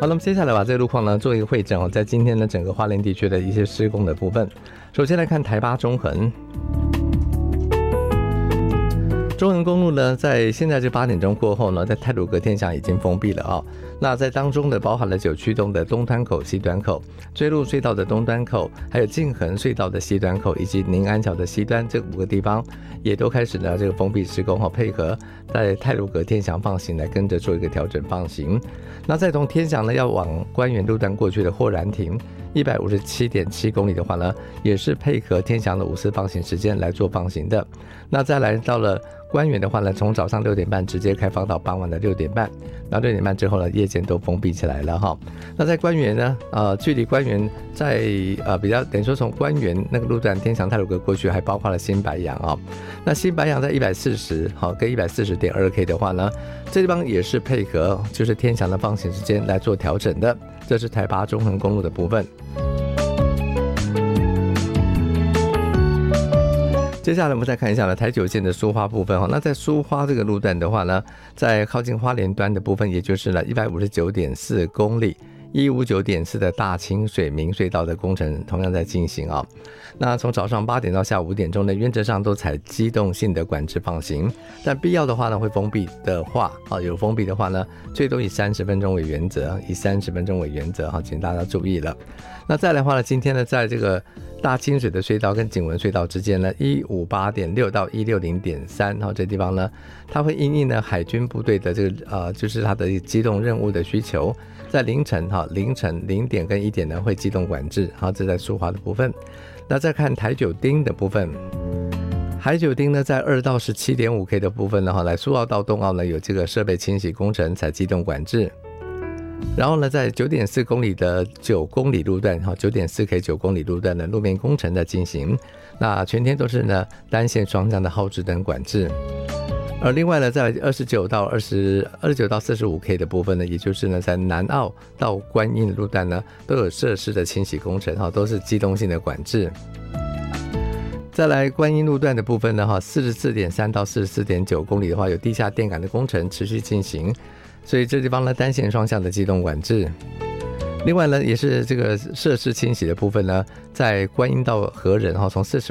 好，那么接下来把这个路况呢做一个汇整在今天呢整个花莲地区的一些施工的部分。首先来看台八中横。中横公路呢，在现在这8点钟过后呢，在太鲁阁天祥已经封闭了那在当中的包含了9区东的东端口、西端口、追鹿隧道的东端口，还有静恒隧道的西端口，以及宁安桥的西端，这5个地方也都开始呢这个封闭施工配合在太鲁阁天祥放行来跟着做一个调整放行。那再从天祥呢要往官园路段过去的豁然亭157.7公里的话呢，也是配合天祥的5次放行时间来做放行的。那再来到了官园的话呢，从早上6点半直接开放到傍晚的6点半，然后6点半之后呢，夜间都封闭起来了那在官园呢，距离官园在比较等于说从官园那个路段天祥太鲁阁过去，还包括了新白杨那新白杨在140跟140.2K 的话呢，这地方也是配合就是天祥的放行时间来做调整的。这是台八中横公路的部分。接下来我们再看一下呢台9线的苏花部分那在苏花这个路段的话呢，在靠近花莲端的部分，也就是呢159.4公里159.4的大清水明隧道的工程同样在进行那从早上8点到下午5点钟呢，原则上都采机动性的管制放行，但必要的话呢，会封闭的话有封闭的话呢，最多以30分钟为原则，请大家注意了。那再来的话呢，今天呢，在这个大清水的隧道跟景文隧道之间呢158.6到160.3这地方呢，它会因应呢海军部队的这个就是它的机动任务的需求，在凌晨0点跟1点呢会机动管制这在苏花的部分。那再看台9丁的部分，台9丁呢在2到17.5K 的部分呢来苏澳到东澳呢有这个设备清洗工程采机动管制。然后呢，在9.4公里的9公里路段9.4K 9公里路段的路面工程在进行，那全天都是呢单线双向的后置灯管制。而另外呢，在29到 45K 的部分呢，也就是呢在南澳到观音路段呢，都有设施的清洗工程都是机动性的管制。再来观音路段的部分呢44.3到44.9公里的话，有地下电杆的工程持续进行，所以这地方呢单线双向的机动管制。另外呢，也是这个设施清洗的部分呢，在观音到和仁从45